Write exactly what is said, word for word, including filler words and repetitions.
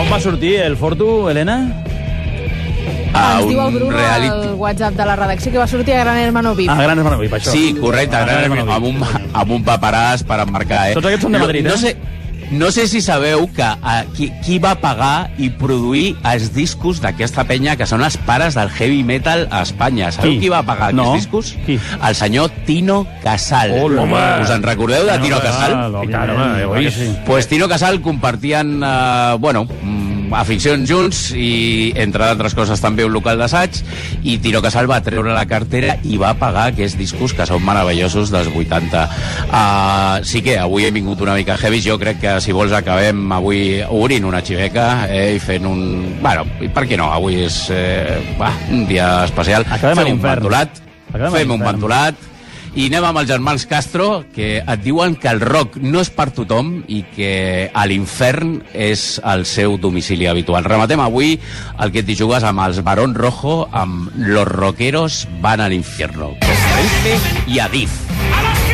on va sortir el Fortu, Helena? Ah, ens diu el Bruno reality... al WhatsApp de la redacció que va sortir a Gran Hermano V I P. Ah, Gran Hermano V I P, això. Sí, correcte, Gran Hermano amb un, amb un paperàs per emmarcar, eh? Tots aquests són de Madrid, eh? No sé, no sé si sabeu que uh, qui, qui va pagar i produir els discos d'aquesta penya, que són els pares del heavy metal a Espanya. Sabeu qui, qui va pagar no. aquests discos? Qui? El senyor Tino Casal. Oh, home. Us en recordeu de Tino Casal? I tant, home, oi? Pues Tino Casal compartien, uh, bueno... aficions junts i, entre d'altres coses, també un local d'assaig, i Tino Casal va treure la cartera i va pagar aquests discos que són meravellosos dels vuitanta. Uh, sí que avui hem vingut una mica heavy. Jo crec que, si vols, acabem avui obrint una xiveca eh, i fent un... Bueno, per què no? Avui és eh, bah, un dia especial. Acabem fem un ventolat, fem un ventolat i anem amb els germans Castro, que et diuen que el rock no és per tothom i que a l'infern és el seu domicili habitual. Rematem avui el que t'hi jugues amb els Barón Rojo, amb Los Rockeros van al infierno. I Adif.